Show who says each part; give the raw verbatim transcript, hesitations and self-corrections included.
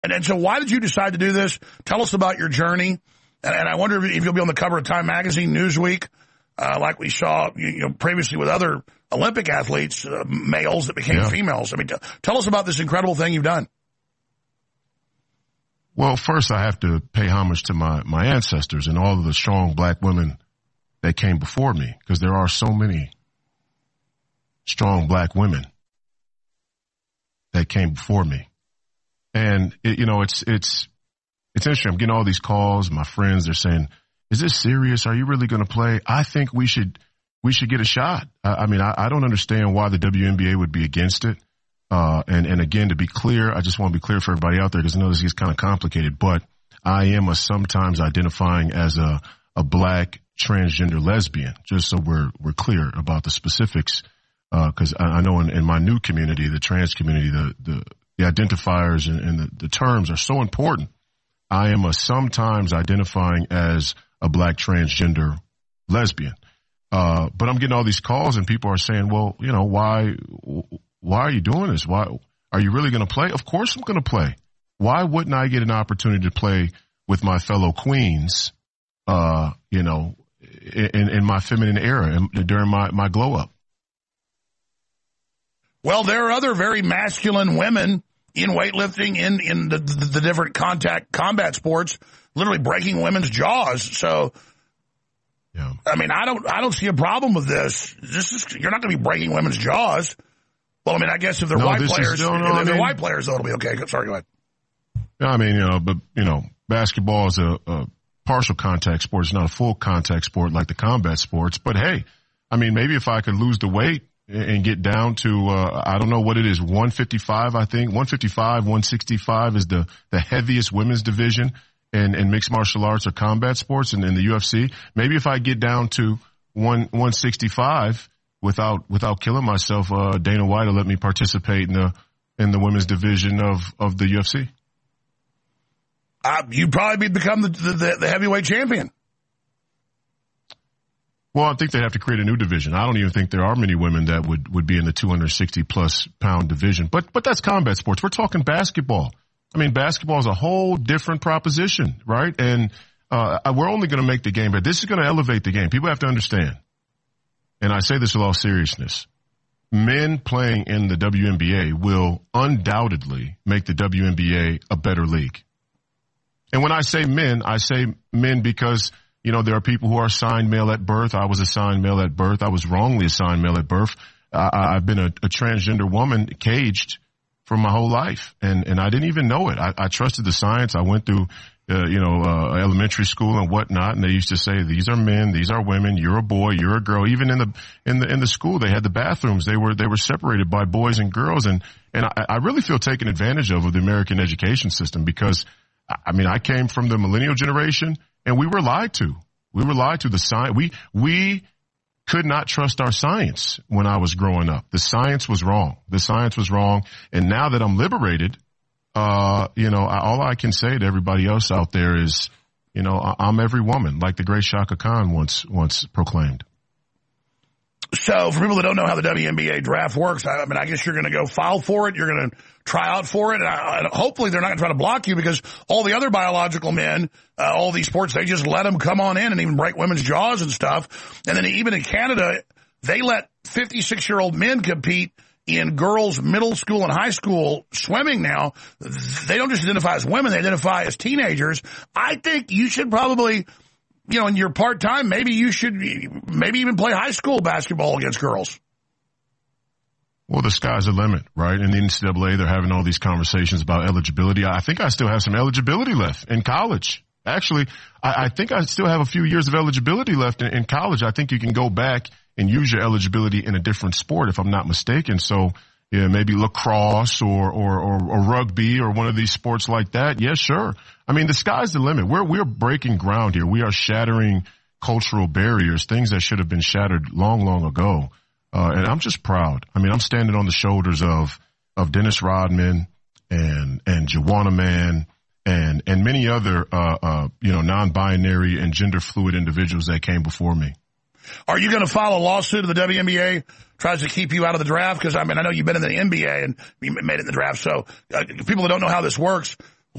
Speaker 1: And, and so why did you decide to do this? Tell us about your journey. And, and I wonder if you'll be on the cover of Time Magazine, Newsweek, uh, like we saw you know, previously with other Olympic athletes, uh, males that became yeah. females. I mean, t- tell us about this incredible thing you've done.
Speaker 2: Well, first I have to pay homage to my, my ancestors and all of the strong black women that came before me, because there are so many strong black women that came before me. And, it, you know, it's, it's, it's interesting. I'm getting all these calls. My friends, they're saying, is this serious? Are you really going to play? I think we should, we should get a shot. I, I mean, I, I don't understand why the W N B A would be against it. Uh, and, and again, to be clear, I just want to be clear for everybody out there because I know this gets kind of complicated, but I am a sometimes identifying as a, a black transgender lesbian, just so we're, we're clear about the specifics. Uh, cause I, I know in, in my new community, the trans community, the, the, the identifiers and, and the, the terms are so important. I am a sometimes identifying as a black transgender lesbian. Uh, but I'm getting all these calls and people are saying, well, you know, why, why are you doing this? Why are you really going to play? Of course I'm going to play. Why wouldn't I get an opportunity to play with my fellow queens, uh, you know, in, in my feminine era and during my, my glow up?
Speaker 1: Well, there are other very masculine women in weightlifting, in, in the, the, the different contact combat sports, literally breaking women's jaws. So, yeah. I mean, I don't, I don't see a problem with this. This is, you're not going to be breaking women's jaws. Well, I mean, I guess if they're
Speaker 2: no,
Speaker 1: white players,
Speaker 2: is, no, no,
Speaker 1: if
Speaker 2: I
Speaker 1: they're
Speaker 2: mean,
Speaker 1: white players, though, it'll be okay. Sorry, go ahead.
Speaker 2: Yeah, I mean, you know, but, you know, basketball is a, a partial contact sport. It's not a full contact sport like the combat sports. But hey, I mean, maybe if I could lose the weight and get down to, uh, I don't know what it is, one fifty-five, I think. one fifty-five, one sixty-five is the, the heaviest women's division in, in mixed martial arts or combat sports and in the U F C. Maybe if I get down to one, one sixty-five without, without killing myself, uh, Dana White will let me participate in the, in the women's division of, of the U F C.
Speaker 1: Uh, you'd probably become the, the, the heavyweight champion.
Speaker 2: Well, I think they have to create a new division. I don't even think there are many women that would, would be in the two hundred sixty plus pound division. But, but that's combat sports. We're talking basketball. I mean, basketball is a whole different proposition, right? And, uh, we're only going to make the game, but this is going to elevate the game. People have to understand. And I say this with all seriousness. Men playing in the W N B A will undoubtedly make the W N B A a better league. And when I say men, I say men because, you know, there are people who are assigned male at birth. I was assigned male at birth. I was wrongly assigned male at birth. Uh, I've been a, a transgender woman caged for my whole life, and, and I didn't even know it. I, I trusted the science. I went through, uh, you know, uh, elementary school and whatnot, and they used to say, these are men, these are women, you're a boy, you're a girl. Even in the in the in the school, they had the bathrooms. They were they were separated by boys and girls, and and I, I really feel taken advantage of with the American education system because, I mean, I came from the millennial generation. And we were lied to. We were lied to. The science. We we could not trust our science when I was growing up. The science was wrong. The science was wrong. And now that I'm liberated, uh, you know, I, all I can say to everybody else out there is, you know, I, I'm every woman, like the great Shaka Khan once once proclaimed.
Speaker 1: So, for people that don't know how the W N B A draft works, I, I mean, I guess you're going to go file for it. You're going to try out for it. And, I, and hopefully they're not going to try to block you because all the other biological men, uh, all these sports, they just let them come on in and even break women's jaws and stuff. And then even in Canada, they let fifty-six-year-old men compete in girls' middle school and high school swimming now. They don't just identify as women, they identify as teenagers. I think you should probably, you know, in your part-time, maybe you should maybe even play high school basketball against girls.
Speaker 2: Well, the sky's the limit, right? In the N C double A, they're having all these conversations about eligibility. I think I still have some eligibility left in college. Actually, I, I think I still have a few years of eligibility left in, in college. I think you can go back and use your eligibility in a different sport, if I'm not mistaken. So, yeah, maybe lacrosse or, or, or, or rugby or one of these sports like that. Yeah, sure. I mean, the sky's the limit. We're, we're breaking ground here. We are shattering cultural barriers, things that should have been shattered long, long ago. Uh, and I'm just proud. I mean, I'm standing on the shoulders of, of Dennis Rodman and, and Joanna Mann and, and many other, uh, uh, you know, non-binary and gender fluid individuals that came before me.
Speaker 1: Are you going to file a lawsuit if the W N B A tries to keep you out of the draft? Because, I mean, I know you've been in the N B A and you made it in the draft. So uh, people that don't know how this works,